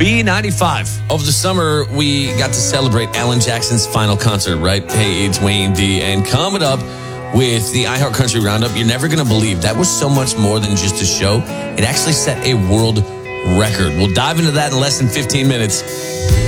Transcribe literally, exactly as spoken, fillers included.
B ninety-five. Over the summer, we got to celebrate Alan Jackson's final concert, right? Hey, it's Wayne D. And coming up with the iHeart Country Roundup, you're never going to believe that was so much more than just a show. It actually set a world record. We'll dive into that in less than fifteen minutes.